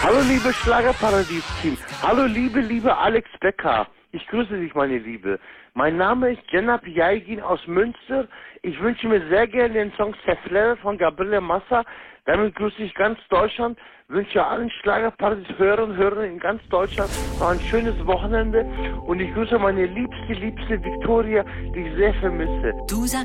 Hallo liebe Schlagerparadies-Team. Hallo liebe Alex Becker. Ich grüße dich, meine Liebe. Mein Name ist Cenab Yaygin aus Münster. Ich wünsche mir sehr gerne den Song Sefler von Gabriele Massa. Damit grüße ich ganz Deutschland. Wünsche allen Schlagerparadies-Hörern und Hörern in ganz Deutschland noch ein schönes Wochenende. Und ich grüße meine liebste Victoria, die ich sehr vermisse. Du sagst